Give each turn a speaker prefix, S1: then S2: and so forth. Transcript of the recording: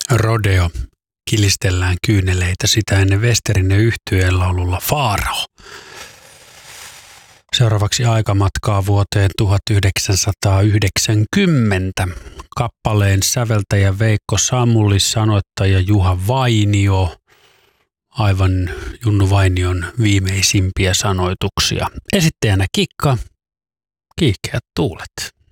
S1: Rodeo. Kilistellään kyyneleitä sitä ennen Westerinen yhtyeen laululla Faarao. Seuraavaksi aikamatkaa vuoteen 1990. Kappaleen säveltäjä Veikko Samuli, sanoittaja Juha Vainio. Aivan Junnu Vainion viimeisimpiä sanoituksia. Esittäjänä Kikka, Kiihkeät tuulet.